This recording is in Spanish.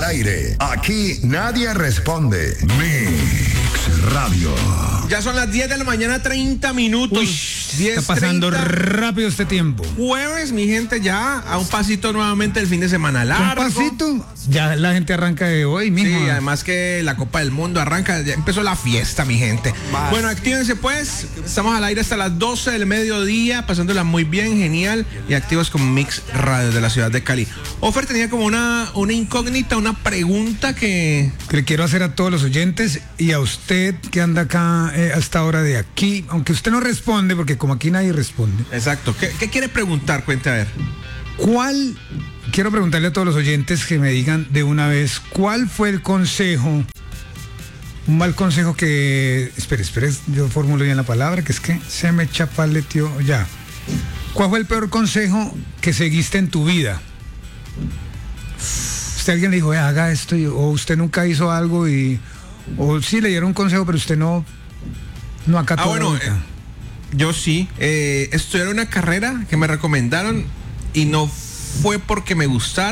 aire. Aquí nadie responde. Mix Radio. Ya son las 10 de la mañana, 30 minutos. Uy, 10, está pasando 30. rápido este tiempo. Jueves, mi gente, ya a un pasito nuevamente el fin de semana largo. Un pasito, ya la gente arranca de hoy mismo. Sí, además que la Copa del Mundo arranca, ya empezó la fiesta, mi gente. Bueno, actívense pues, estamos al aire hasta las 12 del mediodía, pasándola muy bien, genial, y activos con Mix Radio de la ciudad de Cali. Ofer tenía como una incógnita, una pregunta que le quiero hacer a todos los oyentes y a usted que anda acá a esta hora de aquí, aunque usted no responde, porque como aquí nadie responde. Exacto. ¿Qué quiere preguntar? Cuente a ver. Quiero preguntarle a todos los oyentes que me digan de una vez, ¿cuál fue el consejo, un mal consejo que... Espere, yo formulo bien la palabra, que es que se me chapaleteó ya. ¿Cuál fue el peor consejo que seguiste en tu vida? Usted alguien le dijo, haga esto, o usted nunca hizo algo o sí le dieron un consejo, pero usted no acató. Bueno, yo sí, estudié una carrera que me recomendaron y no fue porque me gustara.